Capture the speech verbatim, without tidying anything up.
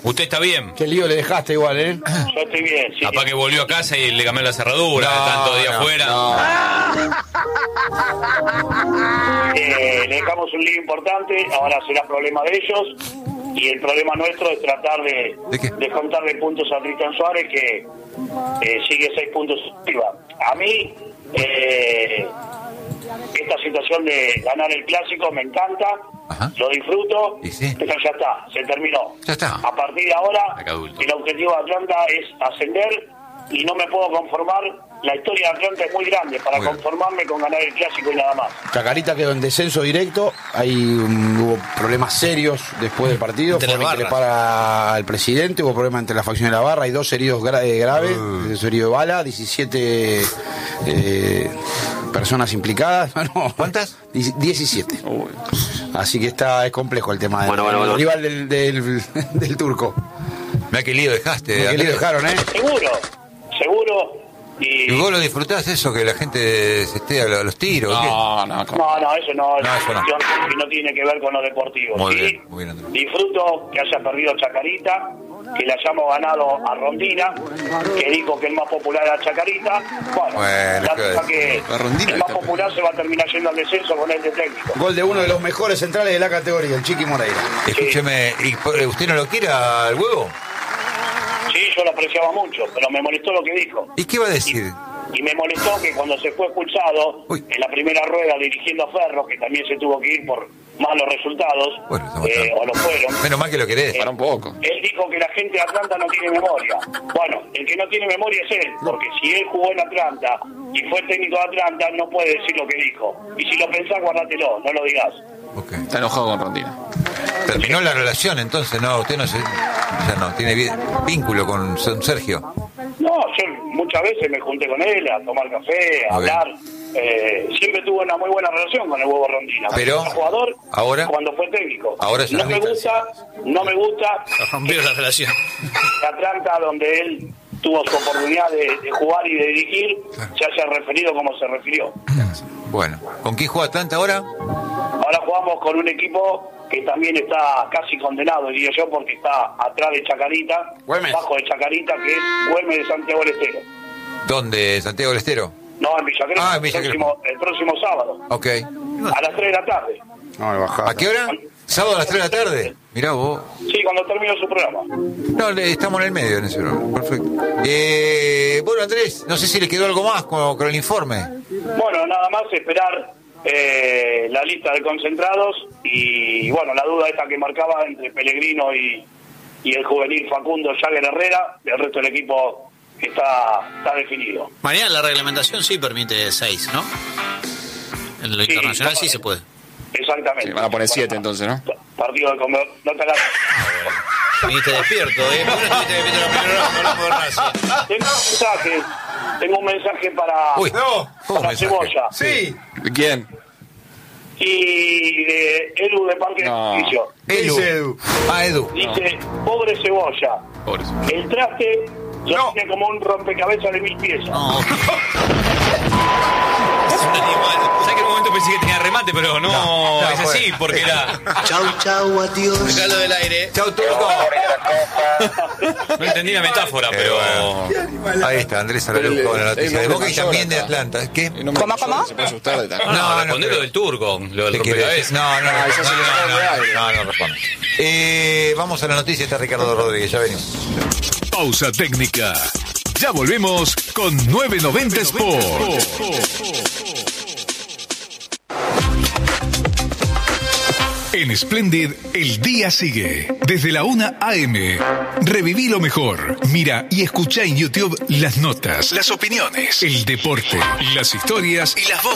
¿Usted está bien? Qué lío le dejaste igual, ¿eh? Yo estoy bien, sí. Capaz que volvió a casa y le cambió la cerradura, No, tantos días no, afuera. no. Eh, le dejamos un lío importante, ahora será problema de ellos. Y el problema nuestro es tratar de, ¿De qué? de contarle puntos a Cristian Suárez, que eh, sigue seis puntos arriba. A mí, eh, esta situación de ganar el clásico me encanta, Ajá. lo disfruto, Y sí. pero ya está, se terminó. Ya está. A partir de ahora, Acá adulto. el objetivo de Atlanta es ascender y no me puedo conformar. La historia de Atlanta es muy grande para Muy bien. conformarme con ganar el clásico y nada más. Chacarita quedó en descenso directo. Ahí um, hubo problemas serios después del partido. Entre Fue las que le barras. para el presidente. Hubo problemas entre la facción de la barra. Hay dos heridos gra- eh, graves. Uh. Dos heridos de bala. diecisiete eh, personas implicadas. No, ¿Cuántas? dieci- diecisiete. Así que está es complejo el tema del Bueno, bueno, el bueno. rival del, del, del turco. Mirá qué lío dejaste. Que le Andrés. dejaron, ¿eh? Seguro, seguro. Y ¿Y vos lo disfrutás eso, que la gente se esté a lo- a los tiros? ¿o qué? No, no, ¿cómo? no, no, eso no, es No, una eso no. cuestión que no tiene que ver con lo deportivo. Muy Sí, bien, muy bien, Andrés. disfruto que haya perdido Chacarita, que le hayamos ganado a Rondina, que dijo que el más popular era Chacarita. Bueno, Bueno, la ¿qué cosa va a que La Rondina el más está- popular se va a terminar yendo al descenso con este técnico. Gol de uno de los mejores centrales de la categoría, el Chiqui Moreira. Escúcheme, ¿y por- usted no lo quiere al huevo? Sí, yo lo apreciaba mucho, pero me molestó lo que dijo. ¿Y qué va a decir? Y me molestó que cuando se fue expulsado Uy. en la primera rueda dirigiendo a Ferro, que también se tuvo que ir por malos resultados, Bueno, estamos eh, tratando. o lo fueron, Menos mal que lo querés. Para un poco. él dijo que la gente de Atlanta no tiene memoria. Bueno, el que no tiene memoria es él, porque si él jugó en Atlanta y fue técnico de Atlanta, no puede decir lo que dijo. Y si lo pensás, guárdatelo, no lo digas. Ok. Está enojado con Rondina. Terminó la relación, entonces, no, usted no se, ya no tiene vi- vínculo con Son Sergio. No, yo muchas veces me junté con él a tomar café, a Muy bien. hablar. Eh, siempre tuve una muy buena relación con el Huevo Rondina. Pero, Como jugador, ahora- cuando fue técnico. ahora es no una me gusta, no me gusta Rompió la relación. Atlanta, donde él tuvo su oportunidad de, de jugar y de dirigir, Claro. se haya referido como se refirió. Bueno, ¿con quién juega Atlanta ahora? Ahora jugamos con un equipo que también está casi condenado, diría yo, porque está atrás de Chacarita, Güemes. bajo de Chacarita, que es Güemes de Santiago del Estero. ¿Dónde? ¿Santiago del Estero? No, en Villa Crespo, Ah, en el, Villa próximo, el próximo sábado, Ok. a las tres de la tarde. No, le bajaba. ¿A qué hora? ¿Sábado a las tres de la tarde? Mirá vos. Sí, cuando termine su programa. No, le- estamos en el medio en ese programa. Perfecto. Eh, bueno, Andrés, no sé si le quedó algo más con, con el informe. Bueno, nada más esperar eh, la lista de concentrados y, bueno, la duda esta que marcaba entre Pellegrino y, y el juvenil Facundo Jagger Herrera, el resto del equipo está, está definido. Mañana la reglamentación sí permite seis, ¿no? En lo Sí, internacional no, sí se puede. Exactamente. Sí, van a poner siete entonces, ¿no? Partido de comer. No te hagas. Viniste despierto, ¿eh? ¿Por qué no estuviste despierto la primera hora? Hablamos de Racing. Tengo un mensaje. Tengo un mensaje para, Uy, No. ¿cómo para mensaje? Cebolla. Sí. ¿De quién? Y de Edu de Parque No. de Edificio. Edu. Dice Edu. Ah, Edu. Dice, pobre Cebolla. Pobre. El traste lo No. tiene como un rompecabezas de mil piezas. No. Es un animal. ¿Sabes que en un momento pensé que tenía remate, pero no, No, no, es así, bueno. porque era. Chau, chau, adiós. Sacalo del aire. Chau, Turco. No entendí la metáfora, pero. Ahí está, Andrés Araluco con la noticia de Boca y también de Atlanta. ¿Qué? ¿Cómo, cómo? Se puede asustar de tal. No, No, no, respondé pero- lo del turco, lo del ¿Qué quiere rompecabezas. decir? No, no, Ah, no, eso se le no, sacó no, de aire. no, no, responde. Eh, vamos a la noticia, está Ricardo Rodríguez, ya venimos. Pausa técnica. Ya volvemos con nueve noventa Sport. En Splendid, el día sigue. Desde la una a eme. Reviví lo mejor. Mira y escucha en YouTube las notas, las opiniones, el deporte, las historias y las voces.